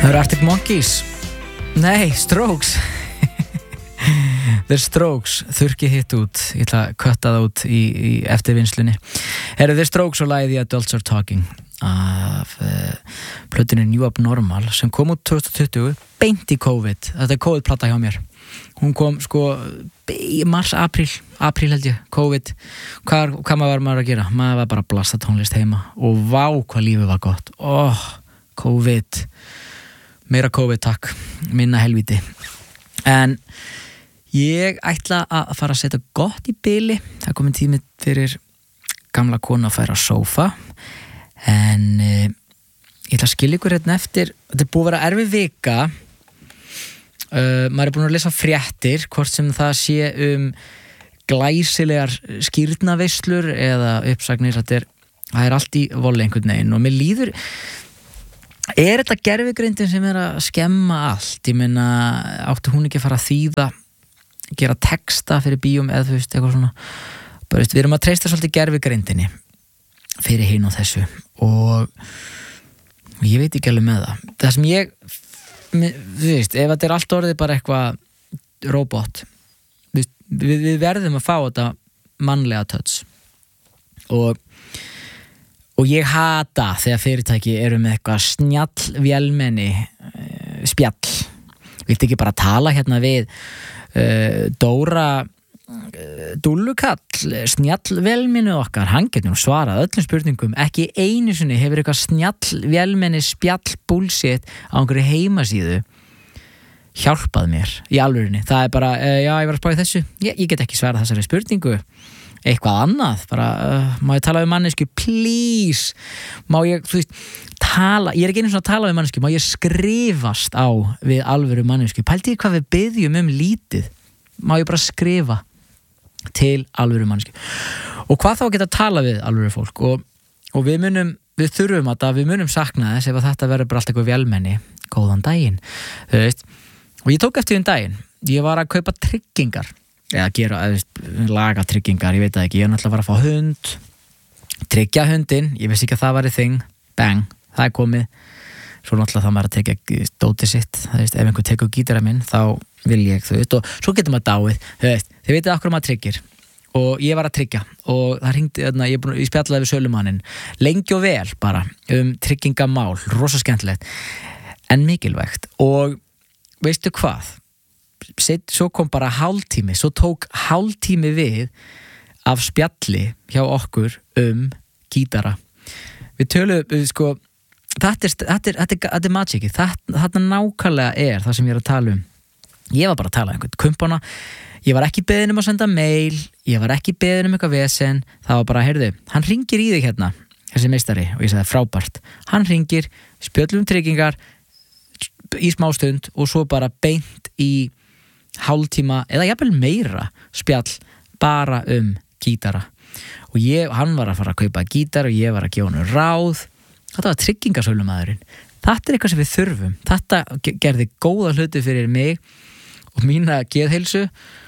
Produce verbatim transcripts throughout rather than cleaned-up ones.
Það eru Arctic Monkeys. Nei, Strokes. The Strokes, þurrki hitt út. Ég ætla að kötta það út í, í eftirvinnslunni. Herru, The Strokes og lagið The Adults Are Talking af uh, plötunni New Abnormal sem kom út twenty twenty beint í COVID. Þetta er COVID-plata hjá mér. Hún kom sko í mars, apríl, apríl held ég, COVID. Hvað, hvað maður var maður að gera? Maður var bara að blasta tónlist heima og vá hvað lífið var gott. Óh, oh, COVID. Meira COVID takk, minna helvíti. En ég ætla að fara að setja gott í bili. Það er komin tími fyrir gamla konu að færa sófa. En eh, ég ætla að skilja ykkur hérna eftir. Þetta er búið að vera erfið vika. Uh, maður er búin að lesa fréttir, hvort sem það sé um glæsilegar skírnaveislur eða uppsagnir. Þetta er, það er allt í voli einhvern veginn og mér líður. Er þetta gervigreindin sem er að skemma allt? Ég meina, átti hún ekki að fara að þýða, gera texta fyrir bíum eða þú veist, eitthvað svona. Bara, veist, við erum að treysta svolítið gervigreindinni fyrir hinn og þessu og ég veit ekki alveg með það. Það sem ég, þú veist, ef þetta er allt orðið bara eitthvað robot, við, við verðum að fá þetta mannlega touch og Og ég hata þegar fyrirtæki eru með eitthvað snjall vélmenni uh, spjall. Viltu ekki bara tala hérna við uh, Dóra uh, Dúllukall, snjall vélmenni okkar. Hann getur nú svarað öllum spurningum. Ekki einu sinni hefur eitthvað snjall vélmenni spjall bullshit á einhverju heimasíðu. Hjálpað mér í alvörinni. Það er bara, uh, já, ég var að spá í þessu. Ég, ég get ekki svarað þessari spurningu. Eitthvað annað, bara, uh, má ég tala við mannesku, please, má ég, þú veist, tala, ég er ekki einu svona að tala við mannesku, má ég skrifast á við alvöru mannesku, pældi ég hvað við biðjum um lítið, má ég bara skrifa til alvöru mannesku, og hvað þá að geta að tala við alvöru fólk, og, og við munum, við þurfum að það, við munum sakna þess ef að þetta verður bara allt eitthvað vélmenni, góðan daginn, þú veist, og ég tók eftir um daginn, ég var að kaupa tryggingar, eða gera, eða laga tryggingar, ég veit það ekki, ég er náttúrulega að fara að fá hund tryggja hundinn, ég vissi ekki að það væri þing, bang, það er komið svo náttúrulega það maður að tryggja dótið sitt, það veist, ef einhver tekur gítara minn þá vil ég, þú veist, og svo getur maður dáið, þú veist, þið veitir okkur maður tryggir og ég var að tryggja og það hringdi, ég, búin, ég spjallaði við sölumanninn lengi og vel bara um tryggingamál, rosa skemmtilegt en mikilvægt og veistu hvað Set, svo kom bara hálftími svo tók hálftími við af spjalli hjá okkur um gítara við töluðum, við sko þetta er, þetta er, þetta er, þetta er magicið þetta, þetta nákvæmlega er það sem ég er að tala um ég var bara að tala um einhvern kumpana ég var ekki beðin um að senda mail ég var ekki beðin um eitthvað vesen það var bara, heyrðu, hann ringir í þig hérna þessi meistari og ég sagði frábært hann ringir, spjöllum tryggingar í smástund og svo bara beint í hálftíma eða jafnvel meira spjall bara um gítara og ég, hann var að fara að kaupa gítar og ég var að gefa hann ráð þetta var tryggingasölumæðurinn þetta er eitthvað sem við þurfum þetta gerði góða hluti fyrir mig og mína geðheilsu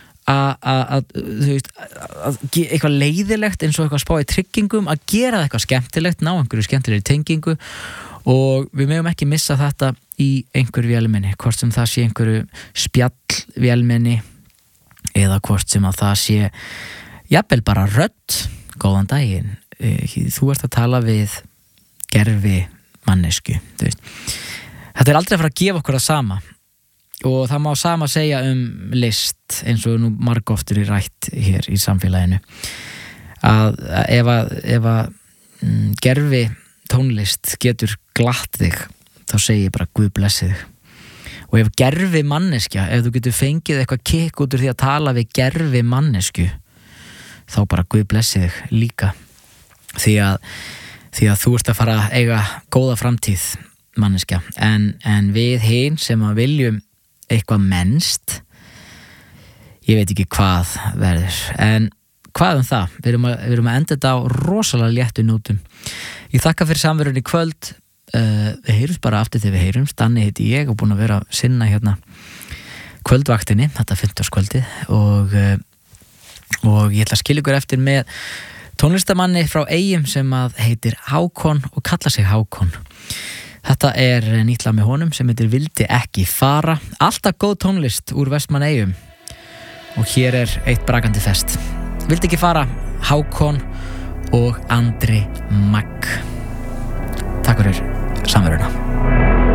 að þú veist að eitthvað leiðilegt eins og eitthvað spá í tryggingum að gera eitthvað skemmtilegt ná einhverju skemmtilegri tengingu og við megum ekki missa þetta í einhverju vélmenni, hvort sem það sé einhverju spjall vélmenni eða hvort sem að það sé jafnvel bara rödd góðan daginn, þú ert að tala við gervi mannesku, þú veist þetta er aldrei að fara að gefa okkur það sama og það má sama segja um list eins og nú margoftur í rætt hér í samfélaginu að ef að, ef að mm, gervi tónlist getur glatt þig þá segi ég bara Guð blessi þig og ef gervi manneskja ef þú getur fengið eitthvað kikk út úr því að tala við gervi mannesku þá bara Guð blessi þig líka því að, því að þú ert að fara að eiga góða framtíð manneskja en, en við hin sem að viljum eitthvað mennst ég veit ekki hvað verður en hvað um það, við erum að, við erum að enda þetta á rosalega léttu nótum ég þakka fyrir samverunni í kvöld Uh, við heyrumst bara aftur þegar við heyrumst Danni heiti ég og búin að vera að sinna hérna kvöldvaktinni, þetta fimmtudagskvöldið og, uh, og ég ætla að skilja ykkur eftir með tónlistamanni frá Eyjum sem að heitir Hákon og kalla sig Hákon Þetta er nýtt lag með honum sem heitir Vildi ekki fara. Alltaf góð tónlist úr Vestmannaeyjum og hér er eitt brakandi fest. Vildi ekki fara, Hákon og Andri Magg. Takk fyrir samveruna.